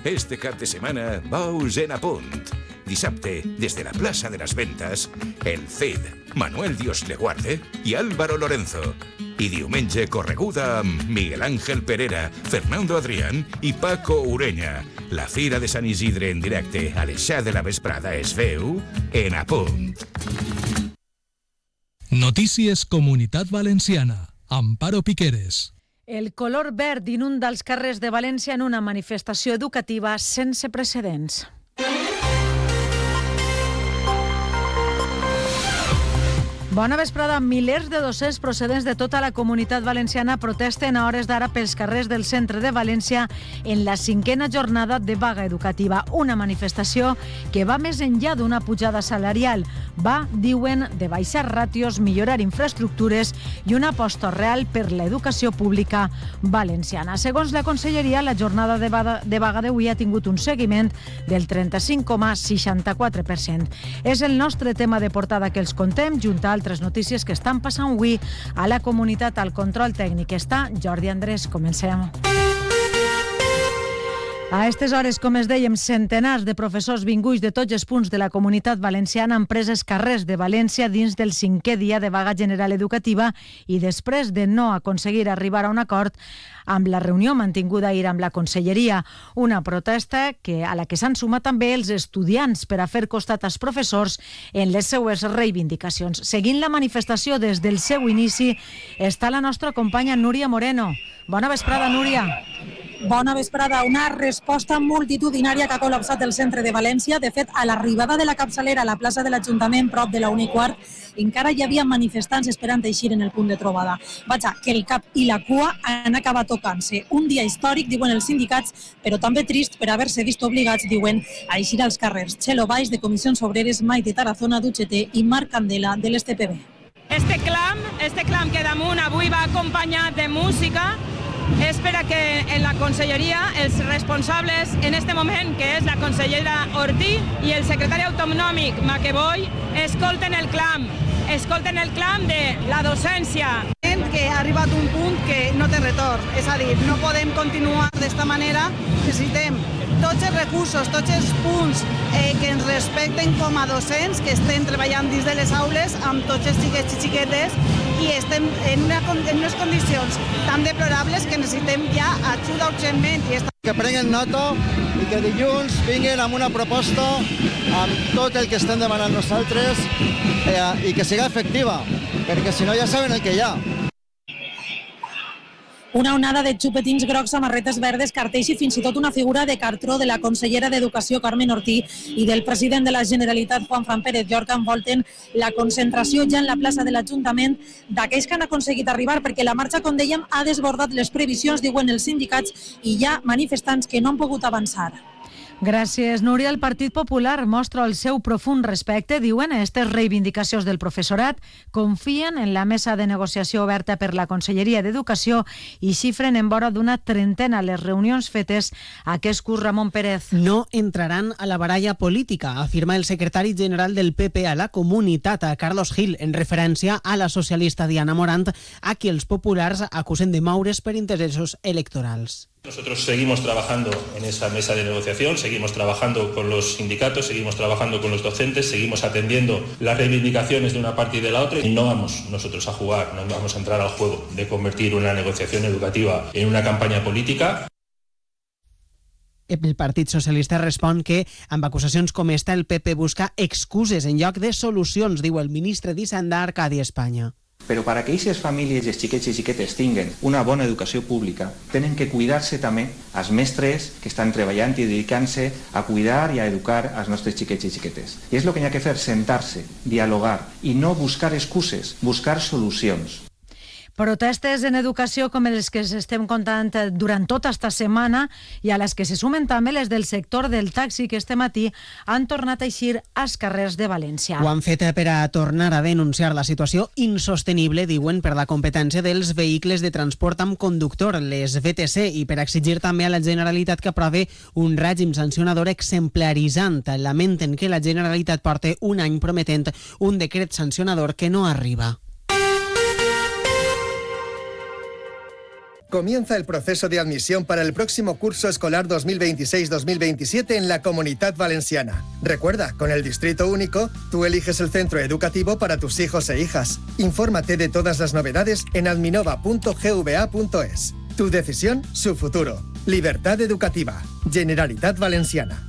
Este cap de setmana, bous en Apunt. Dissabte, des de la plaça de les Ventes, el Cid, Manuel Dios le guarde i Álvaro Lorenzo. I diumenge, correguda amb Miguel Ángel Perera, Fernando Adrián i Paco Ureña. La Fira de Sant Isidre en directe a les 7 de la vesprada es veu en Apunt. Notícies Comunitat Valenciana. Amparo Piqueres. El color verd inunda els carrers de València en una manifestació educativa sense precedents. Bona vesprada. Milers de docents procedents de tota la comunitat valenciana protesten a hores d'ara pels carrers del centre de València en la 5a jornada de vaga educativa. Una manifestació que va més enllà d'una pujada salarial. Va, diuen, de baixar ràtios, millorar infraestructures i una aposta real per l'educació pública valenciana. Segons la Conselleria, la jornada de vaga d'avui ha tingut un seguiment del 35,64%. És el nostre tema de portada que els contem, junt a altres notícies que estan passant avui a la comunitat. Al control tècnic està Jordi Andrés. Comencem. A aquestes hores, com es dèiem, centenars de professors vinguts de tots els punts de la comunitat valenciana han pres els carrers de València dins del 5è dia de vaga general educativa i després de no aconseguir arribar a un acord amb la reunió mantinguda ahir amb la Conselleria. Una protesta a la que s'han sumat també els estudiants per a fer costat als professors en les seues reivindicacions. Seguint la manifestació des del seu inici està la nostra companya Núria Moreno. Bona vesprada, Núria. Bona vesprada. Una resposta multitudinària que ha col·lapsat el centre de València. De fet, a l'arribada de la capçalera a la plaça de l'Ajuntament, prop de la 1:15, encara hi havia manifestants esperant eixir en el punt de trobada. Vaja, que el cap i la cua han acabat tocant-se. Un dia històric, diuen els sindicats, però també trist per haver-se vist obligats, diuen, a eixir als carrers. Txelo Baix, de Comissions Obreres, Maite Tarazona, d'UGT i Marc Candela, de l'STPB. Este clam que damunt avui va acompanyat de música, és per a que en la conselleria els responsables en este moment, que és la consellera Ortí i el secretari autonòmic Maqueboy, escolten el clam de la docència. Que ha arribat un punt que no té retorn, és a dir, no podem continuar d'esta manera, necessitem tots els recursos, tots els punts que ens respecten com a docents, que estem treballant dins de les aules amb tots els xiquets i xiquetes i estem en unes condicions tan deplorables que necessitem ja ajuda urgentment. Que prenguen nota i que dilluns vinguin amb una proposta amb tot el que estem demanant nosaltres i que siga efectiva, perquè si no ja saben el que hi ha. Una onada de xupetins grocs, samarretes verdes, cartells i fins i tot una figura de cartró de la consellera d'Educació, Carmen Ortí, i del president de la Generalitat, Juanfran Pérez Llorca, envolten la concentració ja en la plaça de l'Ajuntament d'aquells que han aconseguit arribar, perquè la marxa, com dèiem, ha desbordat les previsions, diuen els sindicats, i hi ha manifestants que no han pogut avançar. Gràcies, Núria. El Partit Popular mostra el seu profund respecte, diuen, a aquestes reivindicacions del professorat, confien en la mesa de negociació oberta per la Conselleria d'Educació i xifren en vora d'una trentena les reunions fetes aquest curs. Ramon Pérez. No entraran a la baralla política, afirma el secretari general del PP a la comunitat, a Carlos Gil, en referència a la socialista Diana Morant, a qui els populars acusen de moure's per interessos electorals. Nosotros seguimos trabajando en esa mesa de negociación, seguimos trabajando con los sindicatos, seguimos trabajando con los docentes, seguimos atendiendo las reivindicaciones de una parte y de la otra y no vamos nosotros a jugar, no vamos a entrar al juego de convertir una negociación educativa en una campaña política. El Partit Socialista respon que amb acusacions com esta el PP busca excuses en lloc de solucions, diu el ministre d'Hisenda, Arcadi Espanya. Però per a que aquestes famílies i els xiquets i xiquetes tinguen una bona educació pública, tenen que cuidar-se també els mestres que estan treballant i dedicant-se a cuidar i a educar els nostres xiquets i xiquetes. I és el que hi ha que fer, sentar-se, dialogar i no buscar excuses, buscar solucions. Protestes en educació com les que estem contant durant tota esta setmana i a les que se sumen també les del sector del taxi que este matí han tornat a eixir als carrers de València. Ho han fet per a tornar a denunciar la situació insostenible, diuen, per la competència dels vehicles de transport amb conductor, les VTC, i per exigir també a la Generalitat que aprovi un règim sancionador exemplaritzant. Lamenten que la Generalitat porti un any prometent un decret sancionador que no arriba. Comienza el proceso de admisión para el próximo curso escolar 2026-2027 en la Comunitat Valenciana. Recuerda, con el Distrito Único, tú eliges el centro educativo para tus hijos e hijas. Infórmate de todas las novedades en adminova.gva.es. Tu decisión, su futuro. Libertad educativa. Generalitat Valenciana.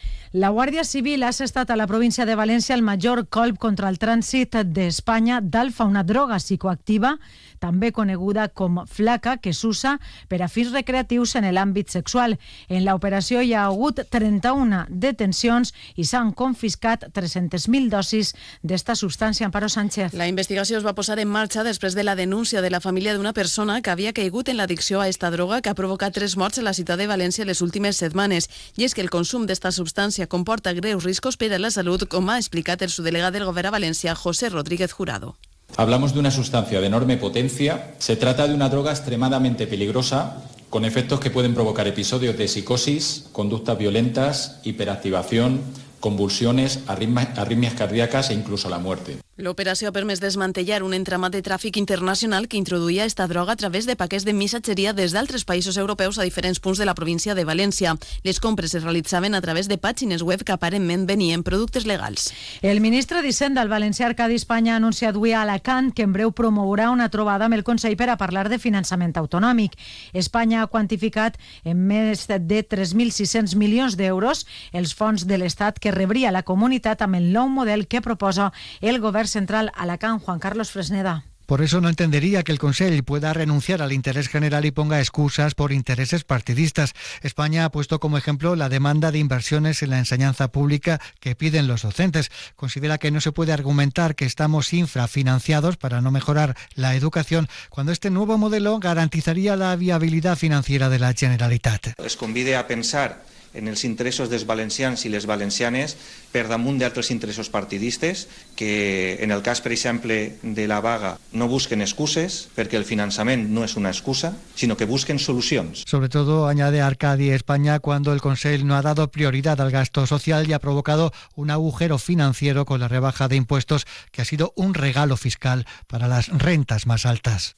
La Guàrdia Civil ha assestat a la província de València el major colp contra el trànsit d'Espanya d'alfa, una droga psicoactiva, també coneguda com flaca, que s'usa per a fins recreatius en l'àmbit sexual. En l'operació hi ha hagut 31 detencions i s'han confiscat 300.000 dosis d'esta substància. Amparo Sánchez. La investigació es va posar en marxa després de la denúncia de la família d'una persona que havia caigut en l'addicció a esta droga que ha provocat 3 morts en la ciutat de València les últimes setmanes. I és que el consum d'esta substància comporta greus riscos per a la salut, com ha explicat el subdelegat del Govern a València, José Rodríguez Jurado. Hablamos de una sustancia de enorme potencia. Se trata de una droga extremadamente peligrosa, con efectos que pueden provocar episodios de psicosis, conductas violentas, hiperactivación, convulsiones, arritmias cardíacas e incluso la muerte. L'operació ha permès desmantellar un entramat de tràfic internacional que introduïa esta droga a través de paquets de missatgeria des d'altres països europeus a diferents punts de la província de València. Les compres es realitzaven a través de pàgines web que aparentment venien productes legals. El ministre d'Hisenda, el valencià Arcadi Espanya, ha anunciat avui a Alacant que en breu promourà una trobada amb el Consell per a parlar de finançament autonòmic. Espanya ha quantificat en més de 3.600 milions d'euros els fons de l'Estat que rebria la comunitat amb el nou model que proposa el govern central a Alacant. Juan Carlos Fresneda. Por eso no entendería que el Consell pueda renunciar al interés general y ponga excusas por intereses partidistas. España ha puesto como ejemplo la demanda de inversiones en la enseñanza pública que piden los docentes. Considera que no se puede argumentar que estamos infrafinanciados para no mejorar la educación cuando este nuevo modelo garantizaría la viabilidad financiera de la Generalitat. Es convide a pensar en els interessos dels valencians i les valencianes per damunt d'altres interessos partidistes que, en el cas, per exemple, de la vaga, no busquen excuses perquè el finançament no és una excusa, sinó que busquen solucions. Sobre todo, añade Arcadi España, cuando el Consell no ha dado prioridad al gasto social y ha provocado un agujero financiero con la rebaja de impuestos que ha sido un regalo fiscal para las rentas más altas.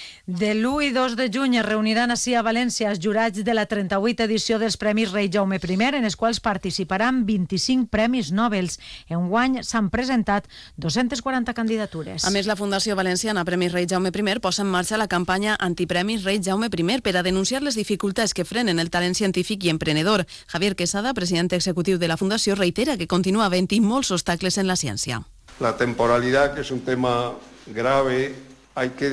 De l'1 i 2 de juny es reuniran així a València els jurats de la 38a edició dels Premis Rei Jaume I, en els quals participaran 25 premis Nobel. Enguany s'han presentat 240 candidatures. A més, la Fundació Valenciana Premis Rei Jaume I posa en marxa la campanya Antipremis Rei Jaume I per a denunciar les dificultats que frenen el talent científic i emprenedor. Javier Quesada, president executiu de la Fundació, reitera que continua havent-hi molts obstacles en la ciència. La temporalidad, que es un tema grave, hay que,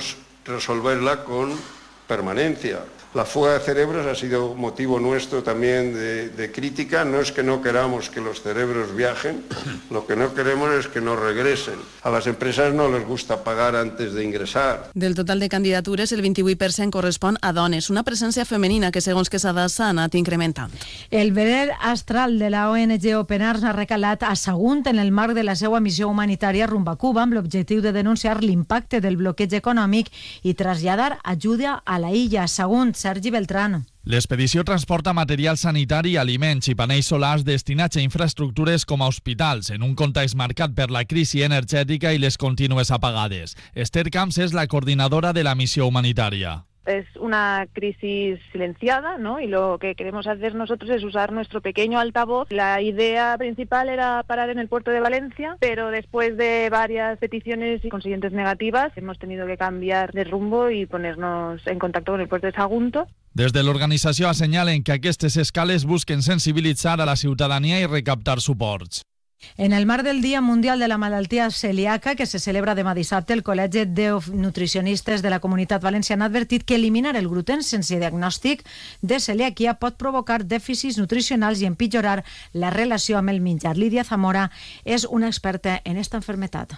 resolverla con permanencia. La fuga de cerebros ha sido motivo nuestro también de crítica. No es que no queramos que los cerebros viajen, lo que no queremos es que no regresen. A las empresas no les gusta pagar antes de ingresar. Del total de candidatures, el 28% correspon a dones, una presència femenina que, segons Quesada, s'ha anat incrementant. El veler astral de la ONG Open Arms ha recalat a Sagunt en el marc de la seva missió humanitària rumb a Cuba amb l'objectiu de denunciar l'impacte del bloqueig econòmic i traslladar ajuda a la illa. Sagunt, Sergi Beltrán. L'expedició transporta material sanitari, aliments i panells solars destinats a infraestructures com a hospitals, en un context marcat per la crisi energètica i les contínues apagades. Esther Camps és la coordinadora de la missió humanitària. Es una crisis silenciada, ¿no? Y lo que queremos hacer nosotros es usar nuestro pequeño altavoz. La idea principal era parar en el puerto de Valencia, pero después de varias peticiones y consiguientes negativas, hemos tenido que cambiar de rumbo y ponernos en contacto con el puerto de Sagunto. Des de l'organització assenyalen que aquestes escales busquen sensibilitzar a la ciutadania i recaptar suports. En el marc del Dia Mundial de la Malaltia Celíaca, que se celebra demà dissabte, el Col·legi de Nutricionistes de la Comunitat Valenciana ha advertit que eliminar el gluten sense diagnòstic de celiaquia pot provocar dèficits nutricionals i empitjorar la relació amb el menjar. Lídia Zamora és una experta en esta enfermedad.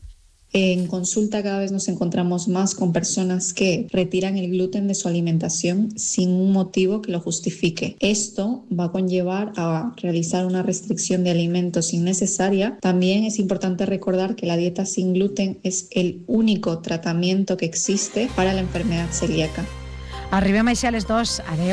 En consulta cada vez nos encontramos más con personas que retiran el gluten de su alimentación sin un motivo que lo justifique. Esto va a conllevar a realizar una restricción de alimentos innecesaria. También es importante recordar que la dieta sin gluten es el único tratamiento que existe para la enfermedad celíaca. Arribem així a les 2. Adeu.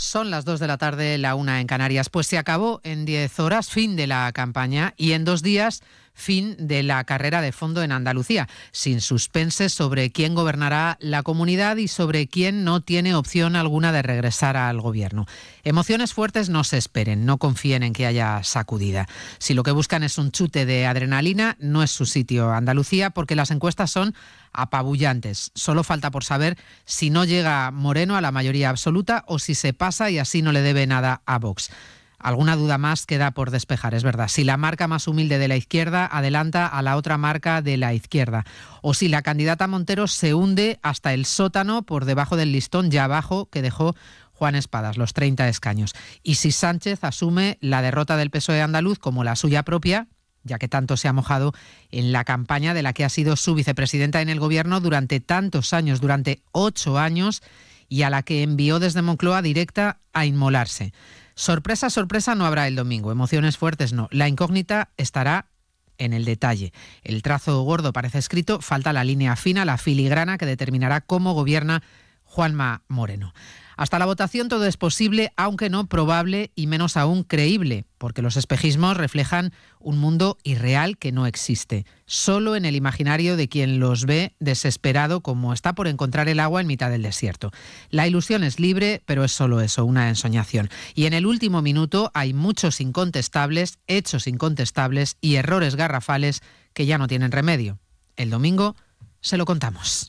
Son las 2 de la tarde, la 1 en Canarias. Pues se acabó en 10 horas, fin de la campaña, y en 2 días, fin de la carrera de fondo en Andalucía, sin suspenses sobre quién gobernará la comunidad y sobre quién no tiene opción alguna de regresar al gobierno. Emociones fuertes no se esperen, no confíen en que haya sacudida. Si lo que buscan es un chute de adrenalina, no es su sitio Andalucía, porque las encuestas son apabullantes. Solo falta por saber si no llega Moreno a la mayoría absoluta o si se pasa y así no le debe nada a Vox. Alguna duda más queda por despejar, es verdad. Si la marca más humilde de la izquierda adelanta a la otra marca de la izquierda. O si la candidata Montero se hunde hasta el sótano por debajo del listón ya abajo que dejó Juan Espadas, los 30 escaños. Y si Sánchez asume la derrota del PSOE andaluz como la suya propia, ya que tanto se ha mojado en la campaña de la que ha sido su vicepresidenta en el gobierno durante tantos años, durante 8 años, y a la que envió desde Moncloa directa a inmolarse. Sorpresa, sorpresa no habrá el domingo, emociones fuertes no. La incógnita estará en el detalle. El trazo gordo parece escrito, falta la línea fina, la filigrana que determinará cómo gobierna Juanma Moreno. Hasta la votación todo es posible, aunque no probable y menos aún creíble, porque los espejismos reflejan un mundo irreal que no existe, solo en el imaginario de quien los ve desesperado como está por encontrar el agua en mitad del desierto. La ilusión es libre, pero es solo eso, una ensoñación. Y en el último minuto hay muchos incontestables, hechos incontestables y errores garrafales que ya no tienen remedio. El domingo se lo contamos.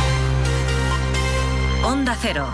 Onda Cero.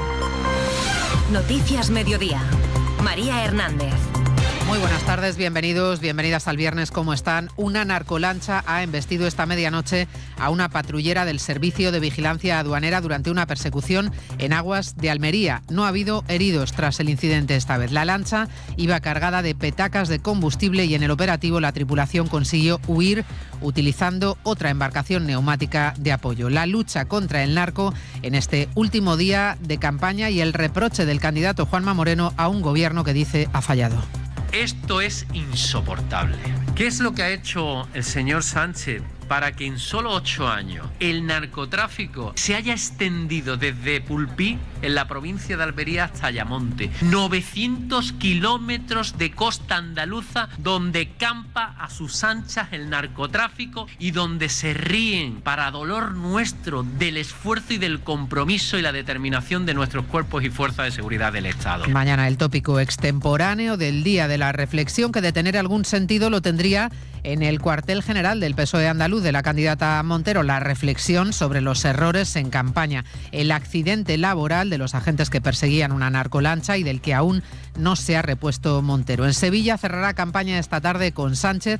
Noticias Mediodía. María Hernández. Muy buenas tardes, bienvenidos, bienvenidas al viernes. ¿Cómo están? Una narcolancha ha embestido esta medianoche a una patrullera del Servicio de Vigilancia Aduanera durante una persecución en aguas de Almería. No ha habido heridos tras el incidente esta vez. La lancha iba cargada de petacas de combustible y en el operativo la tripulación consiguió huir utilizando otra embarcación neumática de apoyo. La lucha contra el narco en este último día de campaña y el reproche del candidato Juanma Moreno a un gobierno que dice ha fallado. Esto es insoportable. ¿Qué es lo que ha hecho el señor Sánchez para que en solo 8 años el narcotráfico se haya extendido desde Pulpí, en la provincia de Almería, hasta Ayamonte? 900 kilómetros de costa andaluza donde campa a sus anchas el narcotráfico y donde se ríen, para dolor nuestro, del esfuerzo y del compromiso y la determinación de nuestros cuerpos y fuerzas de seguridad del Estado. Mañana el tópico extemporáneo del día de la reflexión, que de tener algún sentido lo tendría en el cuartel general del PSOE andaluz de la candidata Montero, la reflexión sobre los errores en campaña, el accidente laboral de los agentes que perseguían una narcolancha y del que aún no se ha repuesto Montero. En Sevilla cerrará campaña esta tarde con Sánchez.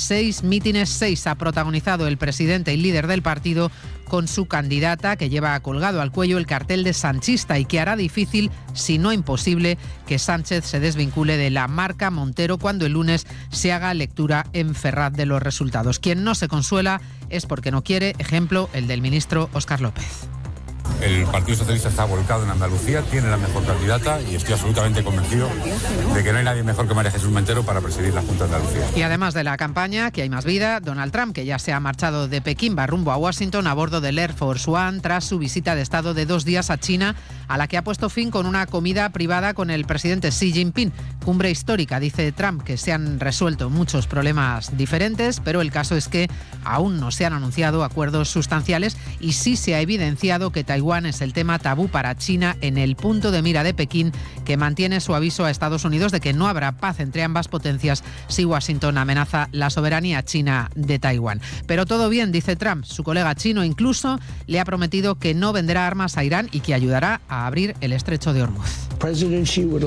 6 mítines, 6 ha protagonizado el presidente y líder del partido con su candidata, que lleva colgado al cuello el cartel de sanchista y que hará difícil, si no imposible, que Sánchez se desvincule de la marca Montero cuando el lunes se haga lectura en Ferraz de los resultados. Quien no se consuela es porque no quiere, ejemplo, el del ministro Óscar López. El Partido Socialista está volcado en Andalucía, tiene la mejor candidata y estoy absolutamente convencido de que no hay nadie mejor que María Jesús Montero para presidir la Junta de Andalucía. Y además de la campaña, que hay más vida, Donald Trump, que ya se ha marchado de Pekín, va rumbo a Washington a bordo del Air Force One tras su visita de Estado de 2 días a China, a la que ha puesto fin con una comida privada con el presidente Xi Jinping. Cumbre histórica, dice Trump, que se han resuelto muchos problemas diferentes, pero el caso es que aún no se han anunciado acuerdos sustanciales y sí se ha evidenciado que Taiwán es el tema tabú para China, en el punto de mira de Pekín, que mantiene su aviso a Estados Unidos de que no habrá paz entre ambas potencias si Washington amenaza la soberanía china de Taiwán. Pero todo bien, dice Trump. Su colega chino incluso le ha prometido que no venderá armas a Irán y que ayudará a abrir el estrecho de Hormuz.